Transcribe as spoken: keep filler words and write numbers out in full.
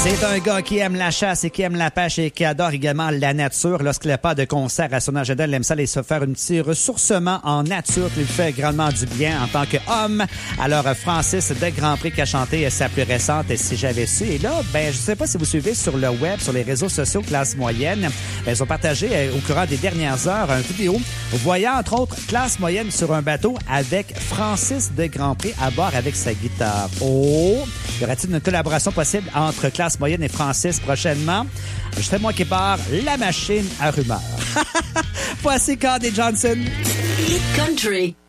C'est un gars qui aime la chasse et qui aime la pêche et qui adore également la nature. Lorsqu'il n'a pas de concert à son agenda, il aime ça aller se faire un petit ressourcement en nature qui lui fait grandement du bien en tant qu'homme. Alors, Francis de Grand Prix qui a chanté sa plus récente « Si j'avais su ». Et là, ben, je sais pas si vous suivez sur le web, sur les réseaux sociaux Classe Moyenne, ben, ils ont partagé euh, au courant des dernières heures une vidéo voyant entre autres Classe Moyenne sur un bateau avec Francis de Grand Prix à bord avec sa guitare. Oh! Y aura-t-il une collaboration possible entre Classe Moyenne et Francis prochainement? Juste moi qui pars la machine à rumeurs. Voici Cody Johnson. Hit Country.